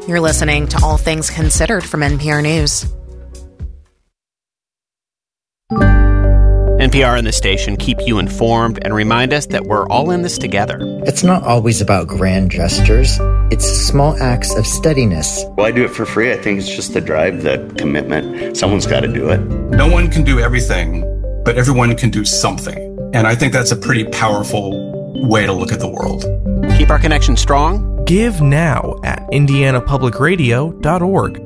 You're listening to All Things Considered from NPR News. NPR and the station keep you informed and remind us that we're all in this together. It's not always about grand gestures. It's small acts of steadiness. Well, I do it for free. I think it's just the drive, the commitment. Someone's got to do it. No one can do everything, but everyone can do something. And I think that's a pretty powerful way to look at the world. Keep our connection strong. Give now at indianapublicradio.org.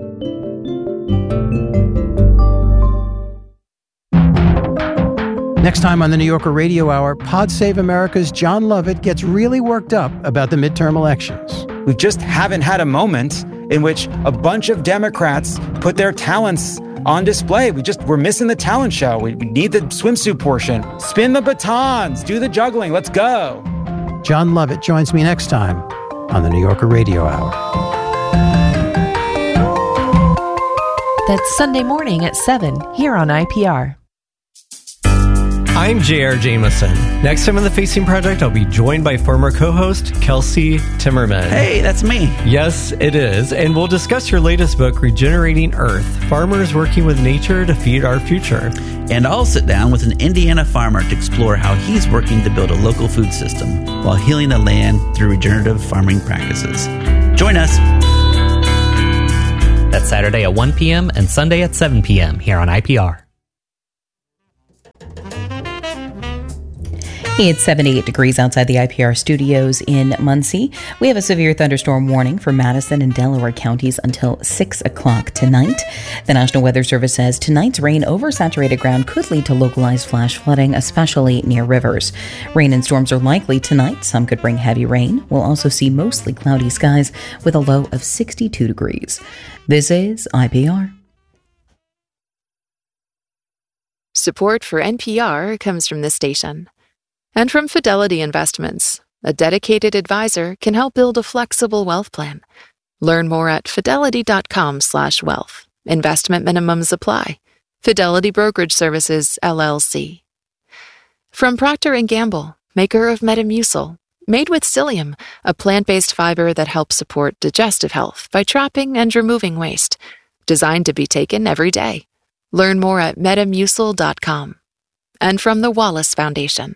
Next time on the New Yorker Radio Hour, Pod Save America's John Lovett gets really worked up about the midterm elections. We just haven't had a moment in which a bunch of Democrats put their talents on display. We're missing the talent show. We need the swimsuit portion. Spin the batons, do the juggling, let's go. John Lovett joins me next time on the New Yorker Radio Hour. That's Sunday morning at 7 here on IPR. I'm J.R. Jameson. Next time on The Facing Project, I'll be joined by former co-host Kelsey Timmerman. Hey, that's me. Yes, it is. And we'll discuss your latest book, Regenerating Earth, Farmers Working with Nature to Feed Our Future. And I'll sit down with an Indiana farmer to explore how he's working to build a local food system while healing the land through regenerative farming practices. Join us. That's Saturday at 1 p.m. and Sunday at 7 p.m. here on IPR. It's 78 degrees outside the IPR studios in Muncie. We have a severe thunderstorm warning for Madison and Delaware counties until 6 o'clock tonight. The National Weather Service says tonight's rain over saturated ground could lead to localized flash flooding, especially near rivers. Rain and storms are likely tonight. Some could bring heavy rain. We'll also see mostly cloudy skies with a low of 62 degrees. This is IPR. Support for NPR comes from this station. And from Fidelity Investments, a dedicated advisor can help build a flexible wealth plan. Learn more at fidelity.com/wealth. Investment minimums apply. Fidelity Brokerage Services, LLC. From Procter & Gamble, maker of Metamucil, made with psyllium, a plant-based fiber that helps support digestive health by trapping and removing waste. Designed to be taken every day. Learn more at metamucil.com. And from the Wallace Foundation.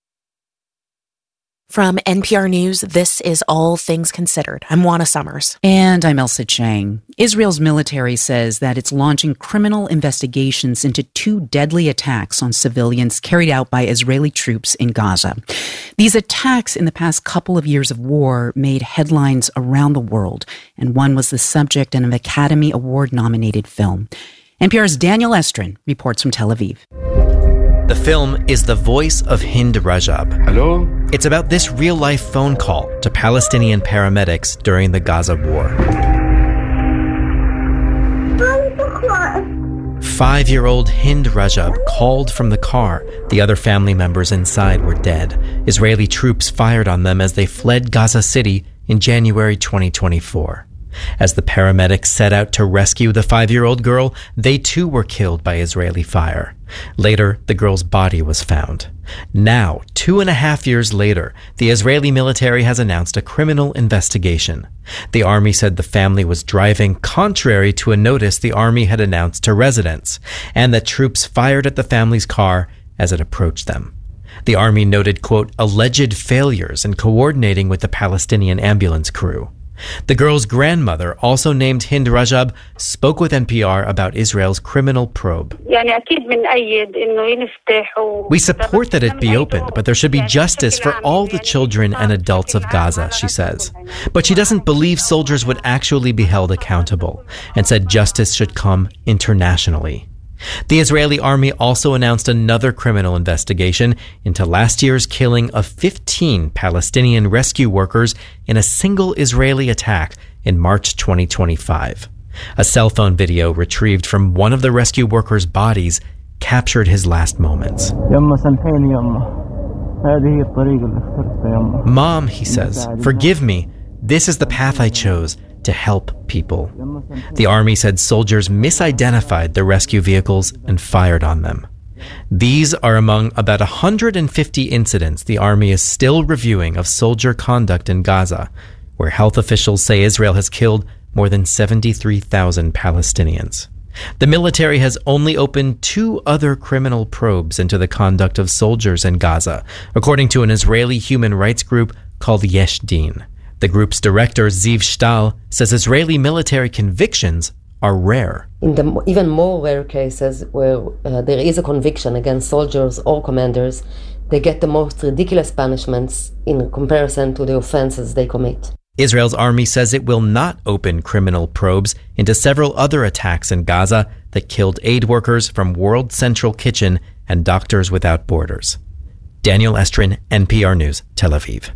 From NPR News, this is All Things Considered. I'm Juana Summers. And I'm Elsa Chang. Israel's military says that it's launching criminal investigations into 2 deadly attacks on civilians carried out by Israeli troops in Gaza. These attacks in the past couple of years of war made headlines around the world, and one was the subject of an Academy Award-nominated film. NPR's Daniel Estrin reports from Tel Aviv. The film is The Voice of Hind Rajab. Hello? It's about this real-life phone call to Palestinian paramedics during the Gaza war. 5-year-old Hind Rajab called from the car. The other family members inside were dead. Israeli troops fired on them as they fled Gaza City in January 2024. As the paramedics set out to rescue the 5-year-old girl, they too were killed by Israeli fire. Later, the girl's body was found. Now, 2.5 years later, the Israeli military has announced a criminal investigation. The army said the family was driving contrary to a notice the army had announced to residents, and that troops fired at the family's car as it approached them. The army noted, quote, alleged failures in coordinating with the Palestinian ambulance crew. The girl's grandmother, also named Hind Rajab, spoke with NPR about Israel's criminal probe. We support that it be opened, but there should be justice for all the children and adults of Gaza, she says. But she doesn't believe soldiers would actually be held accountable, and said justice should come internationally. The Israeli army also announced another criminal investigation into last year's killing of 15 Palestinian rescue workers in a single Israeli attack in March 2025. A cell phone video retrieved from one of the rescue workers' bodies captured his last moments. Mom, he says, forgive me. This is the path I chose to help people. The army said soldiers misidentified the rescue vehicles and fired on them. These are among about 150 incidents the army is still reviewing of soldier conduct in Gaza, where health officials say Israel has killed more than 73,000 Palestinians. The military has only opened 2 other criminal probes into the conduct of soldiers in Gaza, according to an Israeli human rights group called Yesh Din. The group's director, Ziv Shtal, says Israeli military convictions are rare. In the even more rare cases where there is a conviction against soldiers or commanders, they get the most ridiculous punishments in comparison to the offenses they commit. Israel's army says it will not open criminal probes into several other attacks in Gaza that killed aid workers from World Central Kitchen and Doctors Without Borders. Daniel Estrin, NPR News, Tel Aviv.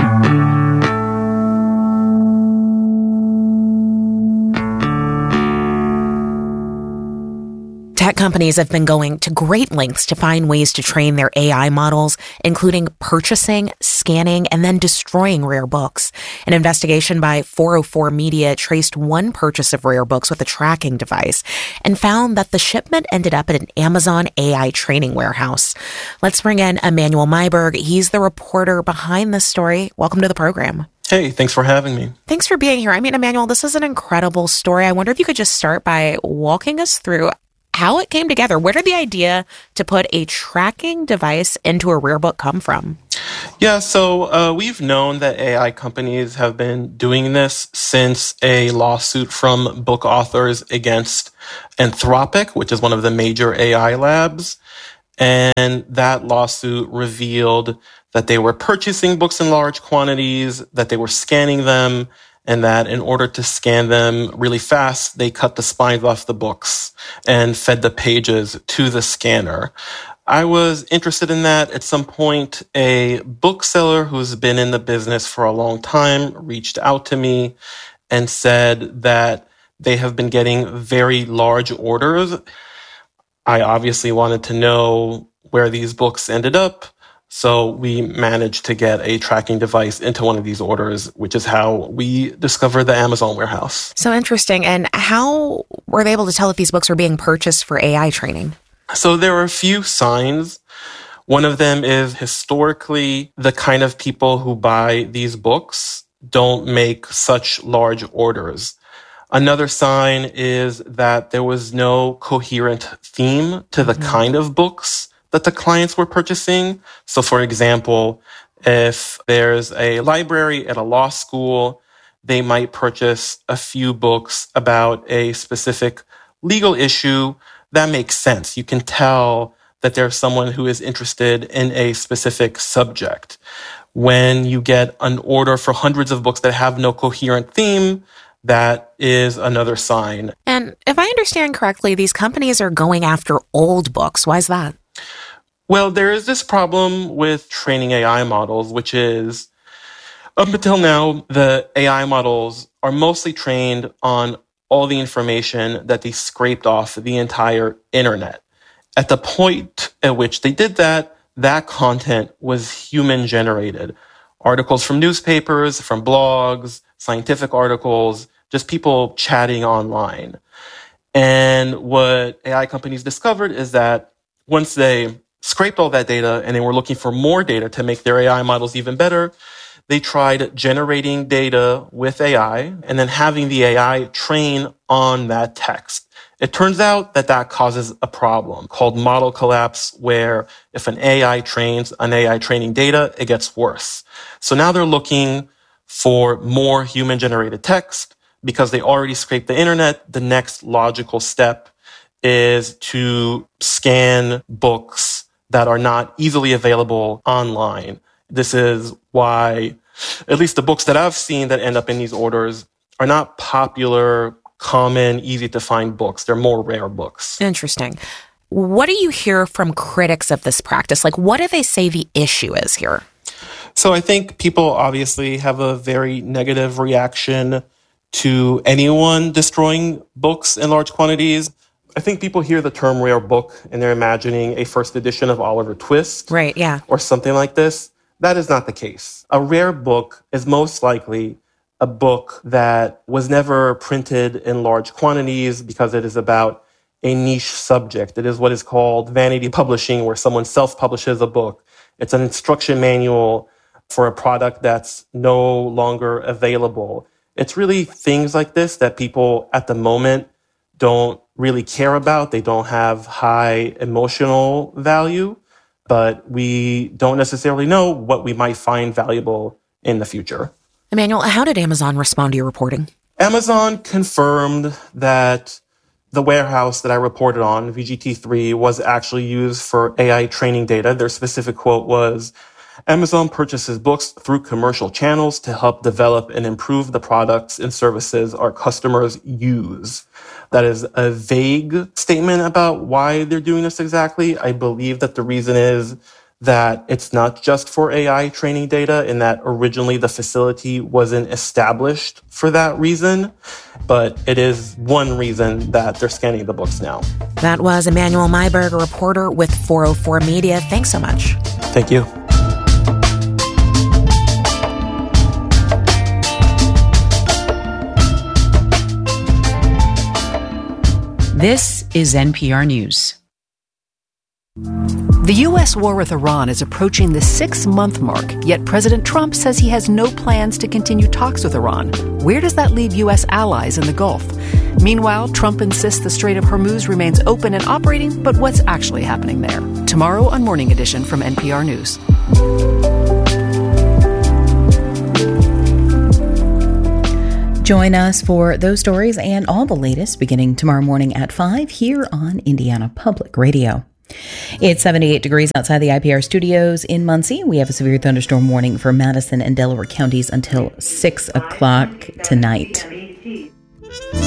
Tech companies have been going to great lengths to find ways to train their AI models, including purchasing, scanning, and then destroying rare books. An investigation by 404 Media traced one purchase of rare books with a tracking device and found that the shipment ended up at an Amazon AI training warehouse. Let's bring in Emmanuel Myberg. He's the reporter behind this story. Welcome to the program. Hey, thanks for having me. Thanks for being here. I mean, Emmanuel, this is an incredible story. I wonder if you could just start by walking us through how it came together. Where did the idea to put a tracking device into a rare book come from? Yeah, so we've known that AI companies have been doing this since a lawsuit from book authors against Anthropic, which is one of the major AI labs. And that lawsuit revealed that they were purchasing books in large quantities, that they were scanning them, and that in order to scan them really fast, they cut the spines off the books and fed the pages to the scanner. I was interested in that. At some point, a bookseller who's been in the business for a long time reached out to me and said that they have been getting very large orders. I obviously wanted to know where these books ended up. So we managed to get a tracking device into one of these orders, which is how we discovered the Amazon warehouse. So interesting. And how were they able to tell if these books were being purchased for AI training? So there are a few signs. One of them is historically the kind of people who buy these books don't make such large orders. Another sign is that there was no coherent theme to the kind of books that the clients were purchasing. So for example, if there's a library at a law school, they might purchase a few books about a specific legal issue. That makes sense. You can tell that there's someone who is interested in a specific subject. When you get an order for hundreds of books that have no coherent theme, that is another sign. And if I understand correctly, these companies are going after old books. Why is that? Well, there is this problem with training AI models, which is, up until now, the AI models are mostly trained on all the information that they scraped off the entire internet. At the point at which they did that, that content was human-generated. Articles from newspapers, from blogs, scientific articles, just people chatting online. And what AI companies discovered is that once they scraped all that data and they were looking for more data to make their AI models even better, they tried generating data with AI and then having the AI train on that text. It turns out that that causes a problem called model collapse, where if an AI trains on AI training data, it gets worse. So now they're looking for more human-generated text because they already scraped the internet. The next logical step is to scan books that are not easily available online. This is why, at least the books that I've seen that end up in these orders are not popular, common, easy to find books. They're more rare books. Interesting. What do you hear from critics of this practice? Like, what do they say the issue is here? So I think people obviously have a very negative reaction to anyone destroying books in large quantities. I think people hear the term rare book and they're imagining a first edition of Oliver Twist. Right, yeah. Or something like this. That is not the case. A rare book is most likely a book that was never printed in large quantities because it is about a niche subject. It is what is called vanity publishing, where someone self-publishes a book. It's an instruction manual for a product that's no longer available. It's really things like this that people at the moment don't really care about. They don't have high emotional value, but we don't necessarily know what we might find valuable in the future. Emmanuel, how did Amazon respond to your reporting? Amazon confirmed that the warehouse that I reported on, VGT3, was actually used for AI training data. Their specific quote was, Amazon purchases books through commercial channels to help develop and improve the products and services our customers use. That is a vague statement about why they're doing this exactly. I believe that the reason is that it's not just for AI training data and that originally the facility wasn't established for that reason, but it is one reason that they're scanning the books now. That was Emmanuel Myberg, a reporter with 404 Media. Thanks so much. Thank you. This is NPR News. The U.S. war with Iran is approaching the 6-month mark, yet President Trump says he has no plans to continue talks with Iran. Where does that leave U.S. allies in the Gulf? Meanwhile, Trump insists the Strait of Hormuz remains open and operating, but what's actually happening there? Tomorrow on Morning Edition from NPR News. Join us for those stories and all the latest beginning tomorrow morning at 5 here on Indiana Public Radio. It's 78 degrees outside the IPR studios in Muncie. We have a severe thunderstorm warning for Madison and Delaware counties until 6 o'clock tonight.